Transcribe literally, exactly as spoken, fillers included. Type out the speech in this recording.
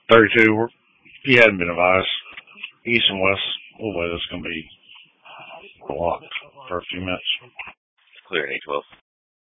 thirty-two, we're, he hadn't been advised. East and west, we'll weather's going to be blocked for a few minutes. Clear at eight twelve.